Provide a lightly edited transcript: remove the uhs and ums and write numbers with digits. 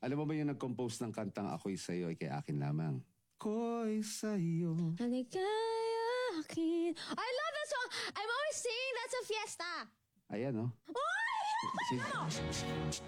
Alam mo ba yung nag-compose ng kantang Ako'y Sa'yo ay kay Akin Lamang? Ako'y sa'yo. Halika'y akin. I love that song! I'm always singing that sa fiesta! Ayan, oh. Ay! Si-